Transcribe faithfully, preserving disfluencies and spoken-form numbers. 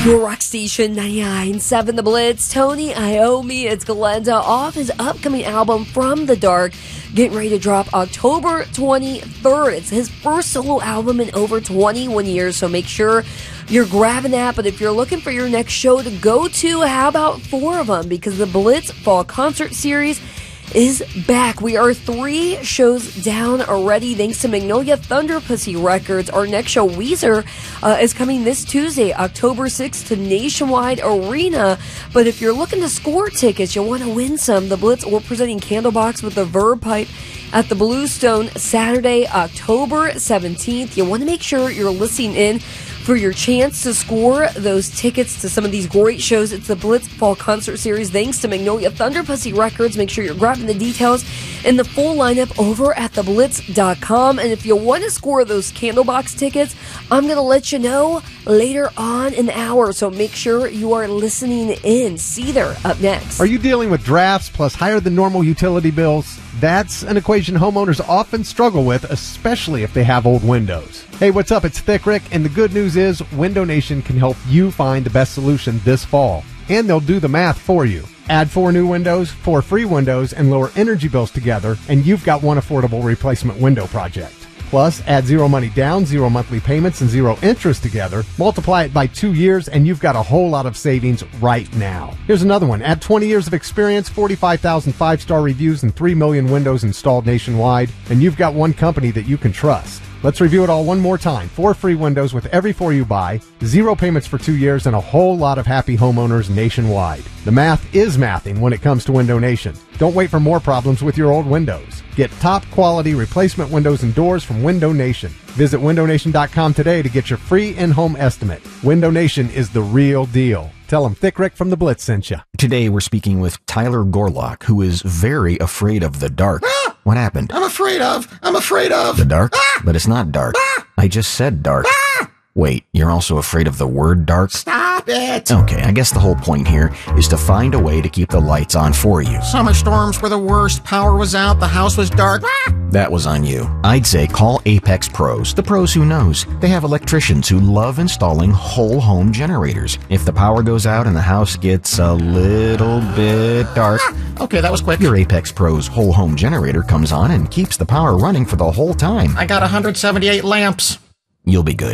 Your rock station ninety-nine point seven The Blitz. Tony Iommi, it's Glenda off his upcoming album From the Dark, getting ready to drop October twenty-third. It's his first solo album in over twenty-one years, so make sure you're grabbing that. But if you're looking for your next show to go to, how about four of them? Because the Blitz Fall Concert Series is back. We are three shows down already thanks to Magnolia Thunderpussy Records. Our next show, Weezer, uh, is coming this Tuesday, October sixth, to Nationwide Arena. But if you're looking to score tickets, you'll want to win some. The Blitz, we're presenting Candlebox with the Verb Pipe at the Bluestone Saturday, October seventeenth. You want to make sure you're listening in for your chance to score those tickets to some of these great shows. It's the Blitz Fall Concert Series thanks to Magnolia Thunderpussy Records. Make sure you're grabbing the details and the full lineup over at the blitz dot com. And if you want to score those Candlebox tickets, I'm going to let you know later on in the hour, so make sure you are listening in. Seether up next. Are you dealing with drafts plus higher than normal utility bills? That's an equation homeowners often struggle with, especially if they have old windows. Hey, what's up? It's Thick Rick, and the good news is Window Nation can help you find the best solution this fall, and they'll do the math for you. Add four new windows, four free windows, and lower energy bills together, and you've got one affordable replacement window project. Plus, add zero money down, zero monthly payments, and zero interest together. Multiply it by two years, and you've got a whole lot of savings right now. Here's another one. Add twenty years of experience, forty-five thousand five-star reviews, and three million windows installed nationwide, and you've got one company that you can trust. Let's review it all one more time. Four free windows with every four you buy, zero payments for two years, and a whole lot of happy homeowners nationwide. The math is mathing when it comes to Window Nation. Don't wait for more problems with your old windows. Get top quality replacement windows and doors from Window Nation. Visit window nation dot com today to get your free in-home estimate. Window Nation is the real deal. Tell them Thick Rick from the Blitz sent you. Today we're speaking with Tyler Gorlock, who is very afraid of the dark. Ah! What happened? I'm afraid of. I'm afraid of. The dark? Ah! But it's not dark. Ah! I just said dark. Ah! Wait, you're also afraid of the word dark? Stop it. Okay, I guess the whole point here is to find a way to keep the lights on for you. Summer storms were the worst. Power was out. The house was dark. Ah! That was on you. I'd say call Apex Pros, the pros who knows. They have electricians who love installing whole home generators. If the power goes out and the house gets a little bit dark, Ah! Okay, that was quick. your Apex Pros whole home generator comes on and keeps the power running for the whole time. I got one hundred seventy-eight lamps. You'll be good.